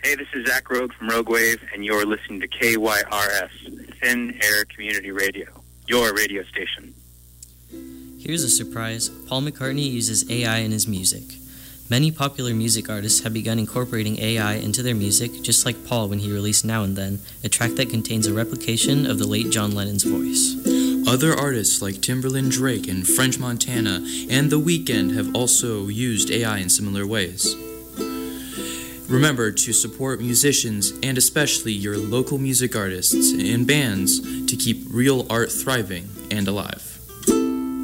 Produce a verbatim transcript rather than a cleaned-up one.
Hey, this is Zach Rogue from Rogue Wave, and you're listening to K Y R S, Thin Air Community Radio, your radio station. Here's a surprise. Paul McCartney uses A I in his music. Many popular music artists have begun incorporating A I into their music, just like Paul when he released Now and Then, a track that contains a replication of the late John Lennon's voice. Other artists like Timbaland, Drake, and French Montana, and The Weeknd have also used A I in similar ways. Remember to support musicians and especially your local music artists and bands to keep real art thriving and alive.